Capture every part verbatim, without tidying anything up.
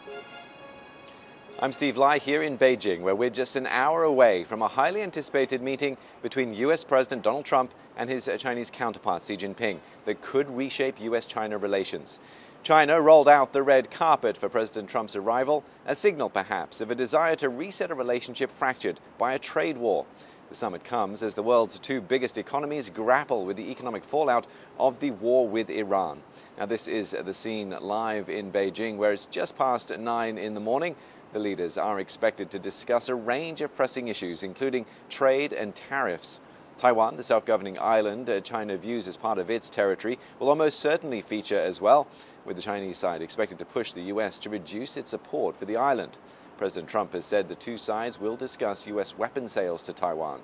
I'm Steve Lai here in Beijing, where we're just an hour away from a highly anticipated meeting between U S President Donald Trump and his Chinese counterpart Xi Jinping that could reshape U S China relations. China rolled out the red carpet for President Trump's arrival, a signal perhaps of a desire to reset a relationship fractured by a trade war. The summit comes as the world's two biggest economies grapple with the economic fallout of the war with Iran. Now, this is the scene live in Beijing, where it's just past nine in the morning. The leaders are expected to discuss a range of pressing issues, including trade and tariffs. Taiwan, the self-governing island China views as part of its territory, will almost certainly feature as well, with the Chinese side expected to push the U S to reduce its support for the island. President Trump has said the two sides will discuss U S weapon sales to Taiwan.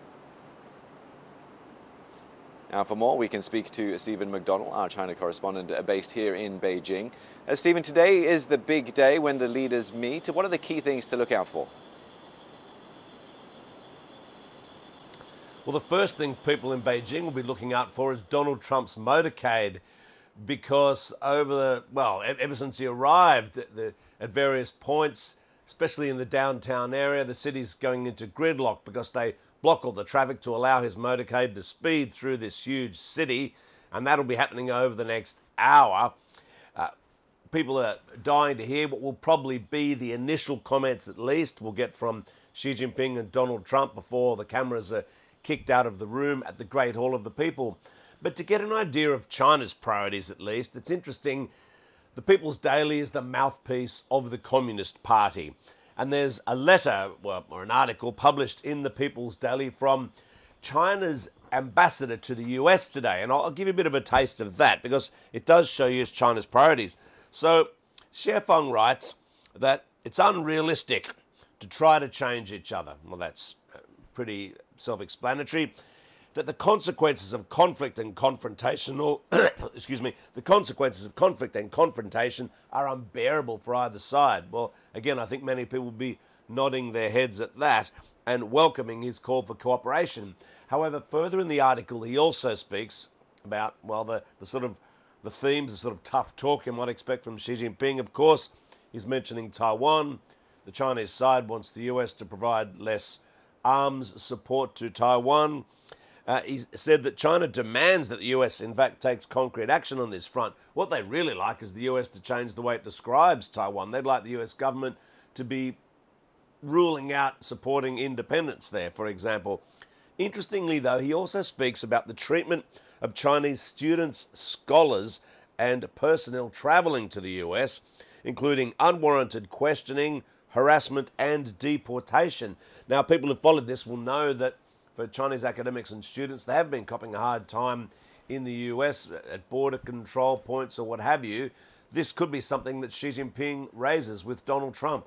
Now, for more, we can speak to Stephen McDonnell, our China correspondent based here in Beijing. Uh, Stephen, today is the big day when the leaders meet. What are the key things to look out for? Well, the first thing people in Beijing will be looking out for is Donald Trump's motorcade, because over the, well, ever since he arrived at, the, at various points, especially in the downtown area, the city's going into gridlock because they block all the traffic to allow his motorcade to speed through this huge city, and that'll be happening over the next hour. Uh, people are dying to hear what will probably be the initial comments, at least, we'll get from Xi Jinping and Donald Trump before the cameras are kicked out of the room at the Great Hall of the People. But to get an idea of China's priorities, at least, it's interesting. The People's Daily is the mouthpiece of the Communist Party. And there's a letter, well, or an article published in the People's Daily from China's ambassador to the U S today. And I'll give you a bit of a taste of that because it does show you China's priorities. So Xie Feng writes that it's unrealistic to try to change each other. Well, that's pretty self-explanatory. That the consequences of conflict and confrontational, excuse me, the consequences of conflict and confrontation are unbearable for either side. Well, again, I think many people will be nodding their heads at that and welcoming his call for cooperation. However, further in the article, he also speaks about, well, the, the sort of the themes, the sort of tough talk you might expect from Xi Jinping. Of course, he's mentioning Taiwan. The Chinese side wants the U S to provide less arms support to Taiwan. Uh, he said that China demands that the U S, in fact, takes concrete action on this front. What they really like is the U S to change the way it describes Taiwan. They'd like the U S government to be ruling out supporting independence there, for example. Interestingly, though, he also speaks about the treatment of Chinese students, scholars, and personnel traveling to the U S, including unwarranted questioning, harassment, and deportation. Now, people who followed this will know that for Chinese academics and students, they have been copping a hard time in the U S at border control points or what have you. This could be something that Xi Jinping raises with Donald Trump.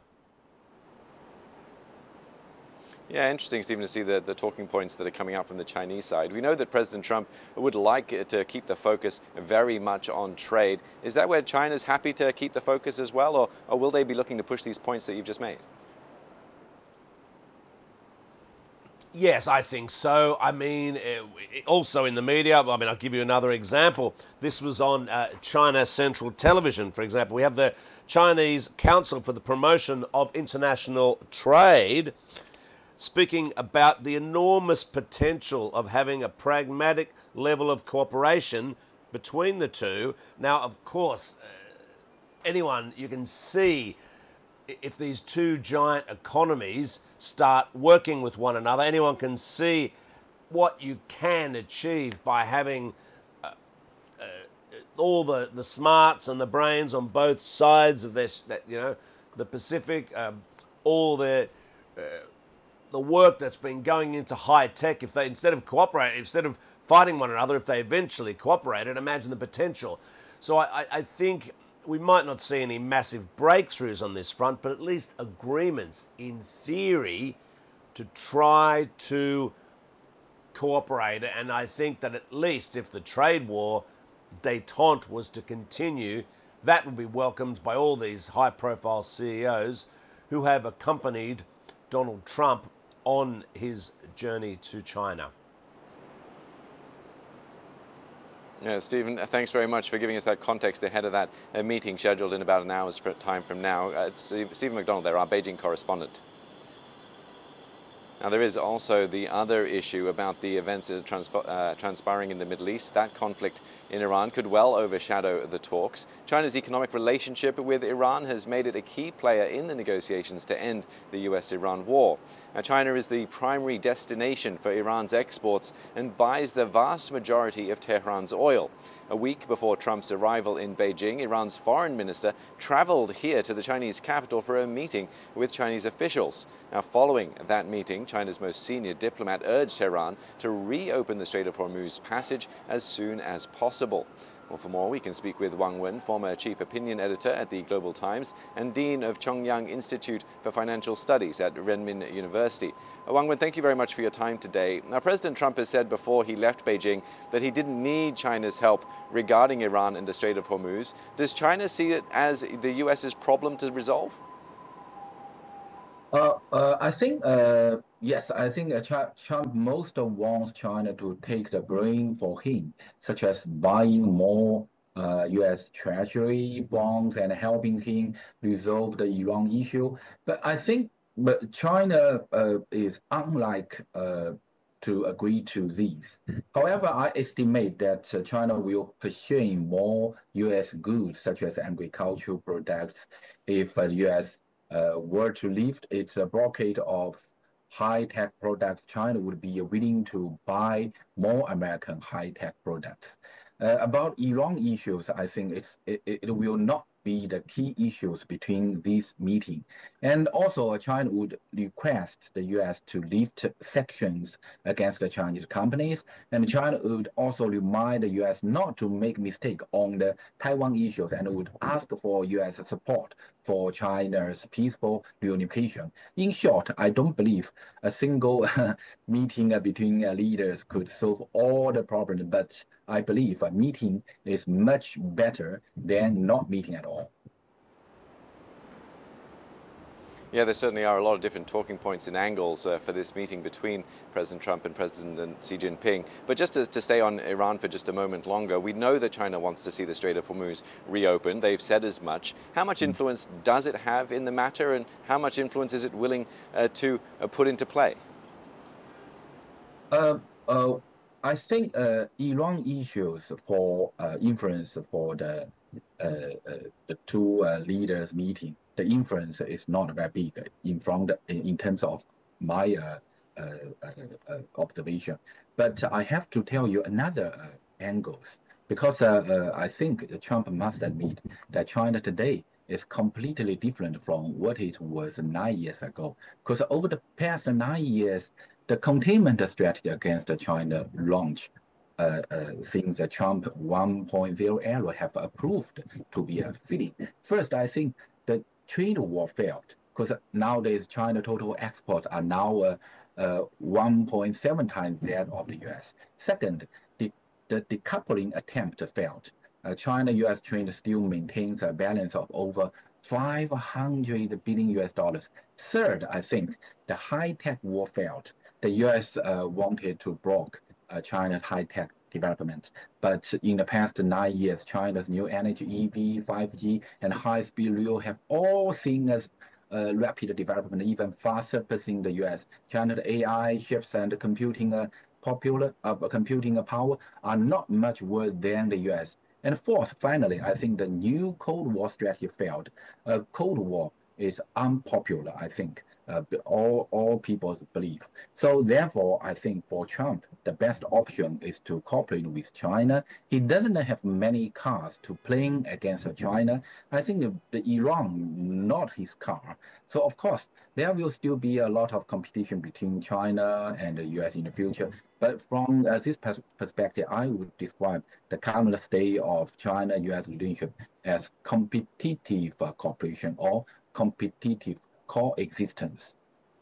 Yeah, interesting, Stephen, to see the, the talking points that are coming out from the Chinese side. We know that President Trump would like to keep the focus very much on trade. Is that where China's happy to keep the focus as well, or, or will they be looking to push these points that you've just made? Yes, I think so. I mean, also in the media, I mean, I'll give you another example. This was on uh, China Central Television, for example. We have the Chinese Council for the Promotion of International Trade speaking about the enormous potential of having a pragmatic level of cooperation between the two. Now, of course, uh, anyone, you can see if these two giant economies start working with one another, anyone can see what you can achieve by having uh, uh, all the, the smarts and the brains on both sides of this, that, you know, the Pacific, um, all the uh, the work that's been going into high tech. If they, instead of cooperating, instead of fighting one another, if they eventually cooperated, imagine the potential. So I, I, I think we might not see any massive breakthroughs on this front, but at least agreements in theory to try to cooperate. And I think that at least if the trade war détente was to continue, that would be welcomed by all these high-profile C E Os who have accompanied Donald Trump on his journey to China. Yeah, Stephen, thanks very much for giving us that context ahead of that uh, meeting scheduled in about an hour's time from now. Uh, Stephen McDonald there, our Beijing correspondent. Now, there is also the other issue about the events that are trans uh, transpiring in the Middle East. That conflict in Iran could well overshadow the talks. China's economic relationship with Iran has made it a key player in the negotiations to end the U S Iran war. Now, China is the primary destination for Iran's exports and buys the vast majority of Tehran's oil. A week before Trump's arrival in Beijing, Iran's foreign minister traveled here to the Chinese capital for a meeting with Chinese officials. Now, following that meeting, China's most senior diplomat urged Tehran to reopen the Strait of Hormuz passage as soon as possible. Well, for more, we can speak with Wang Wen, former chief opinion editor at the Global Times and dean of Chongyang Institute for Financial Studies at Renmin University. Uh, Wang Wen, thank you very much for your time today. Now, President Trump has said before he left Beijing that he didn't need China's help regarding Iran and the Strait of Hormuz. Does China see it as the U S's problem to resolve? Uh, uh, I think, uh, yes, I think uh, Ch- Trump most wants China to take the blame for him, such as buying more uh, U S Treasury bonds and helping him resolve the Iran issue. But I think, but China uh, is unlike uh, to agree to these. However, I estimate that uh, China will purchase more U S goods, such as agricultural products, if uh, the U S uh, were to lift its uh, blockade of high-tech products, China would be willing to buy more American high-tech products. Uh, about Iran issues, I think it's it, it will not be the key issues between this meeting. And also, uh, China would request the U S to lift sanctions against the Chinese companies, and China would also remind the U S not to make mistake on the Taiwan issues and would ask for U S support for China's peaceful reunification. In short, I don't believe a single meeting between leaders could solve all the problems, but I believe a meeting is much better than not meeting at all. Yeah, there certainly are a lot of different talking points and angles uh, for this meeting between President Trump and President Xi Jinping. But just to, to stay on Iran for just a moment longer, we know that China wants to see the Strait of Hormuz reopened. They've said as much. How much influence does it have in the matter, and how much influence is it willing uh, to uh, put into play? Uh, uh, I think uh, Iran issues for uh, influence for the uh, uh, the two uh, leaders meeting. The influence is not very big in front in, in terms of my uh, uh, uh, uh, observation. But I have to tell you another uh, angles because uh, uh, I think Trump must admit that China today is completely different from what it was nine years ago. Because over the past nine years, the containment strategy against China launched uh, uh, since the Trump one point oh era have approved to be a fitting. First, I think the trade war failed because nowadays China total exports are now uh, uh, one point seven times that of the U S. Second, the, the decoupling attempt failed. Uh, China-U S trade still maintains a balance of over five hundred billion U S dollars. Third, I think the high-tech war failed. The U S uh, wanted to block uh, China's high-tech development. But in the past nine years, China's new energy, E V, five G, and high-speed rail have all seen as uh, rapid development, even far surpassing the U S. China's A I chips and computing uh, popular uh, computing power are not much worse than the U S. And fourth, finally, I think the new Cold War strategy failed. Uh, Cold War is unpopular, I think, uh, all, all people believe. So therefore, I think for Trump, the best option is to cooperate with China. He doesn't have many cards to play against China. I think the, the Iran, not his card. So of course, there will still be a lot of competition between China and the U S in the future. But from uh, this pers perspective, I would describe the current state of China-U S relationship as competitive uh, cooperation or competitive coexistence.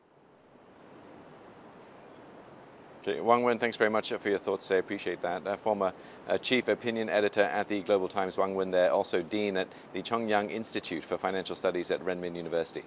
Okay, Wang Wen, thanks very much for your thoughts today. Appreciate that. Uh, former uh, chief opinion editor at the Global Times, Wang Wen there, also dean at the Chongyang Institute for Financial Studies at Renmin University.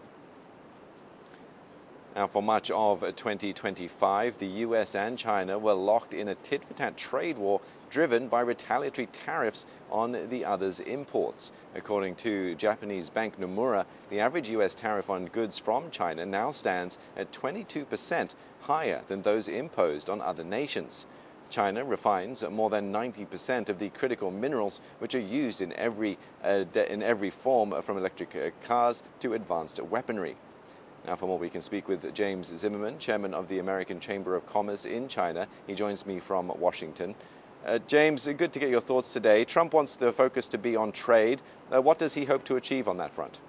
Now, for much of twenty twenty-five, the U S and China were locked in a tit-for-tat trade war driven by retaliatory tariffs on the other's imports. According to Japanese bank Nomura, the average U S tariff on goods from China now stands at twenty-two percent higher than those imposed on other nations. China refines more than ninety percent of the critical minerals which are used in every, uh, in every form, from electric uh, cars to advanced weaponry. Now, for more, we can speak with James Zimmerman, chairman of the American Chamber of Commerce in China. He joins me from Washington. Uh, James, good to get your thoughts today. Trump wants the focus to be on trade. Uh, what does he hope to achieve on that front?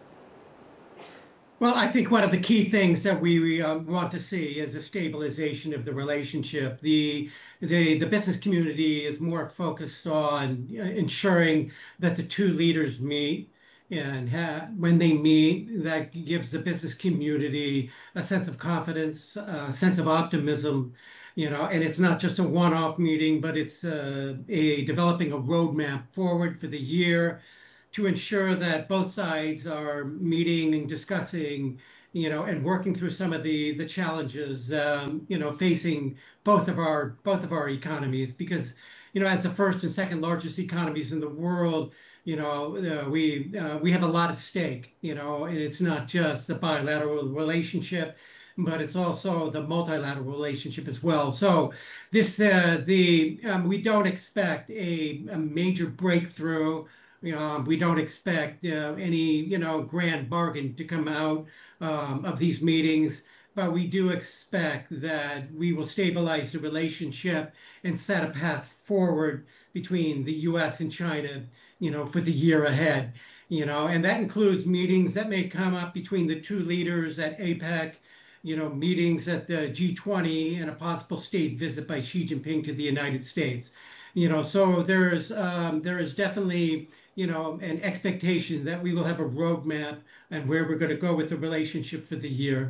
Well, I think one of the key things that we uh, want to see is a stabilization of the relationship. The, the, the business community is more focused on uh, ensuring that the two leaders meet. And ha when they meet, that gives the business community a sense of confidence, a sense of optimism, you know, and it's not just a one-off meeting, but it's uh, a developing a roadmap forward for the year to ensure that both sides are meeting and discussing, you know, and working through some of the the challenges, um, you know, facing both of our both of our economies. Because, you know, as the first and second largest economies in the world, you know, uh, we uh, we have a lot at stake, you know, and it's not just the bilateral relationship, but it's also the multilateral relationship as well. So this uh, the um, we don't expect a, a major breakthrough. Um, we don't expect uh, any, you know, grand bargain to come out um, of these meetings, but we do expect that we will stabilize the relationship and set a path forward between the U S and China, you know, for the year ahead, you know, and that includes meetings that may come up between the two leaders at APEC, you know, meetings at the G twenty, and a possible state visit by Xi Jinping to the United States. You know, so there's um, there is definitely, you know, an expectation that we will have a roadmap and where we're going to go with the relationship for the year.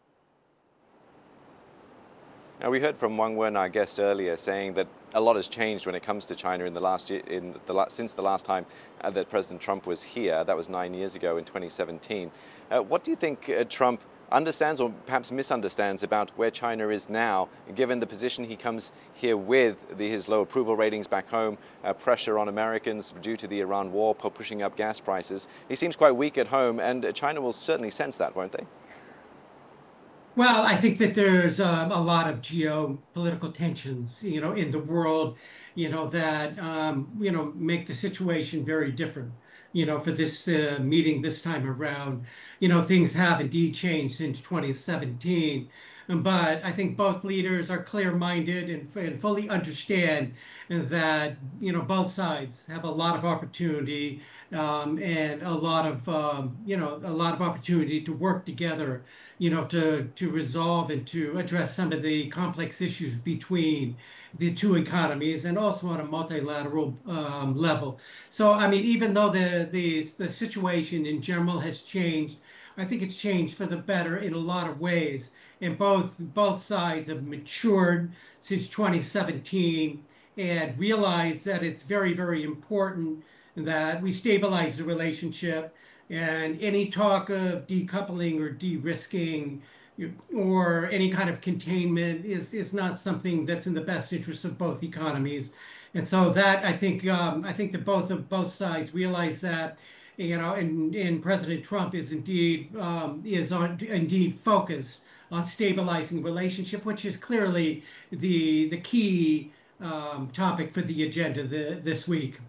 Now, we heard from Wang Wen, our guest earlier, saying that a lot has changed when it comes to China in the last year, in the since the last time uh, that President Trump was here. That was nine years ago in twenty seventeen. Uh, what do you think uh, Trump understands or perhaps misunderstands about where China is now, given the position he comes here with, the, his low approval ratings back home, uh, pressure on Americans due to the Iran war, pushing up gas prices? He seems quite weak at home, and China will certainly sense that, won't they? Well, I think that there's um, a lot of geopolitical tensions, you know, in the world, you know, that, um, you know, make the situation very different, you know, for this uh, meeting this time around. You know, things have indeed changed since twenty seventeen. But I think both leaders are clear-minded and, and fully understand that, you know, both sides have a lot of opportunity um, and a lot of, um, you know, a lot of opportunity to work together, you know, to, to resolve and to address some of the complex issues between the two economies, and also on a multilateral um, level. So, I mean, even though the, the, the situation in general has changed, I think it's changed for the better in a lot of ways. And both both sides have matured since twenty seventeen and realized that it's very, very important that we stabilize the relationship. And any talk of decoupling or de-risking or any kind of containment is, is not something that's in the best interest of both economies. And so that, I think, um, I think that both of both sides realize that. You know, and, and President Trump is indeed um, is on indeed focused on stabilizing the relationship, which is clearly the the key um, topic for the agenda the, this week.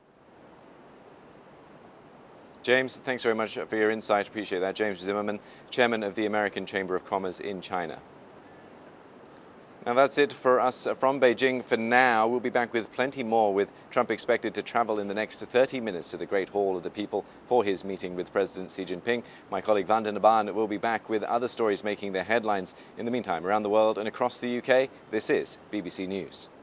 James, thanks very much for your insight. Appreciate that. James Zimmerman, chairman of the American Chamber of Commerce in China. Now that's it for us from Beijing for now. We'll be back with plenty more, with Trump expected to travel in the next thirty minutes to the Great Hall of the People for his meeting with President Xi Jinping. My colleague Van den Baan will be back with other stories making their headlines. In the meantime, around the world and across the U K, this is B B C News.